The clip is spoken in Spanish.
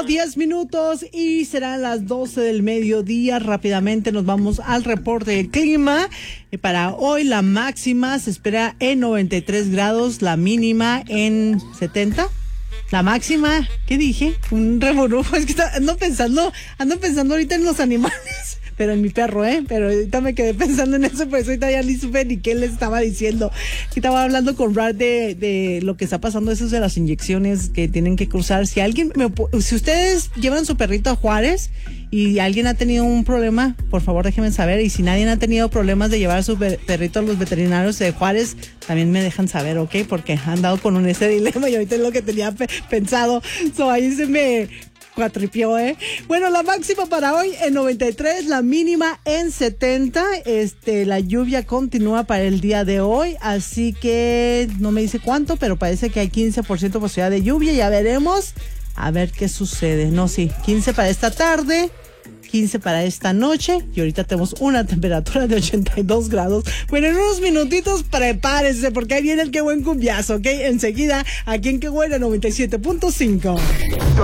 10 minutos y serán las 12 del mediodía. Rápidamente nos vamos al reporte del clima. Para hoy la máxima se espera en 93 grados, la mínima en 70. La máxima, ¿qué dije? Un revolú. Es que ando pensando ahorita en los animales. Pero en mi perro, pero ahorita me quedé pensando en eso, pues ahorita ya ni supe ni qué le estaba diciendo. Estaba hablando con Brad de lo que está pasando, eso de las inyecciones que tienen que cruzar. Si ustedes llevan su perrito a Juárez y alguien ha tenido un problema, por favor déjenme saber. Y si nadie ha tenido problemas de llevar a su perrito a los veterinarios de Juárez, también me dejan saber, ¿ok? Porque han dado con ese dilema y ahorita es lo que tenía pensado. Ahí se me cuatripió, Bueno, la máxima para hoy en 93, la mínima en 70. La lluvia continúa para el día de hoy, así que no me dice cuánto, pero parece que hay 15% posibilidad de lluvia. Ya veremos a ver qué sucede. No, sí, 15 para esta tarde, 15 para esta noche y ahorita tenemos una temperatura de 82 grados. Bueno, en unos minutitos prepárense porque ahí viene el Qué Buen Cumbiazo, ¿ok? Enseguida, aquí en Qué Buena 97.5.